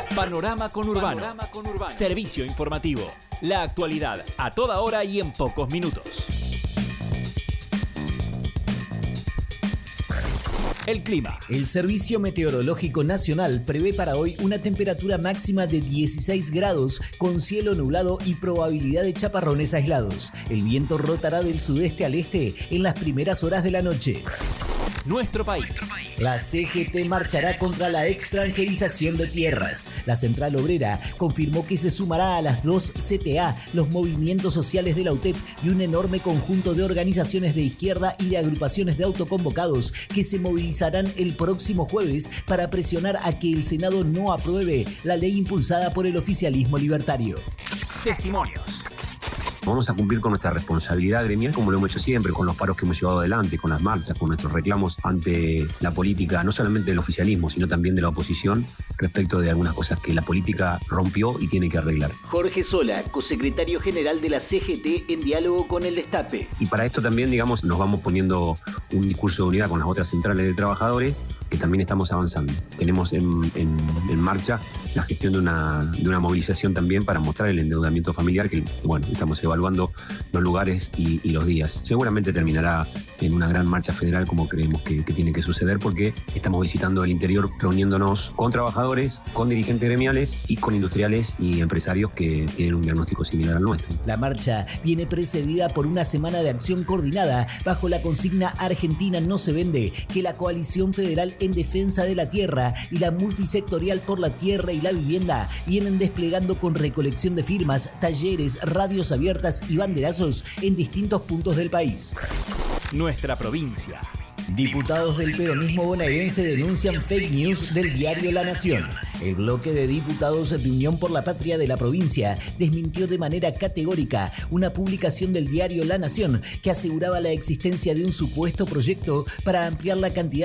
Panorama Conurbano. Servicio informativo. La actualidad a toda hora y en pocos minutos. El clima. El Servicio Meteorológico Nacional prevé para hoy una temperatura máxima de 16 grados con cielo nublado y probabilidad de chaparrones aislados. El viento rotará del sudeste al este en las primeras horas de la noche. Nuestro país. La CGT marchará contra la extranjerización de tierras. La Central Obrera confirmó que se sumará a las dos CTA, los movimientos sociales de la UTEP y un enorme conjunto de organizaciones de izquierda y de agrupaciones de autoconvocados que se movilizarán el próximo jueves para presionar a que el Senado no apruebe la ley impulsada por el oficialismo libertario. Testimonios. Vamos a cumplir con nuestra responsabilidad gremial como lo hemos hecho siempre, con los paros que hemos llevado adelante, con las marchas, con nuestros reclamos ante la política, no solamente del oficialismo, sino también de la oposición, respecto de algunas cosas que la política rompió y tiene que arreglar. Jorge Sola, cosecretario general de la CGT, en diálogo con el Destape. Y para esto también, digamos, nos vamos poniendo un discurso de unidad con las otras centrales de trabajadores, que también estamos avanzando. Tenemos en marcha la gestión de una movilización también para mostrar el endeudamiento familiar, que bueno, estamos evaluando los lugares y los días. Seguramente terminará en una gran marcha federal como creemos que tiene que suceder, porque estamos visitando el interior reuniéndonos con trabajadores, con dirigentes gremiales y con industriales y empresarios que tienen un diagnóstico similar al nuestro. La marcha viene precedida por una semana de acción coordinada bajo la consigna Argentina no se vende, que la Coalición Federal en Defensa de la Tierra y la Multisectorial por la Tierra y la Vivienda vienen desplegando con recolección de firmas, talleres, radios abiertas y banderazos en distintos puntos del país. Nuestra provincia. Diputados del peronismo bonaerense denuncian fake news del diario La Nación. El bloque de diputados de Unión por la Patria de la provincia desmintió de manera categórica una publicación del diario La Nación que aseguraba la existencia de un supuesto proyecto para ampliar la cantidad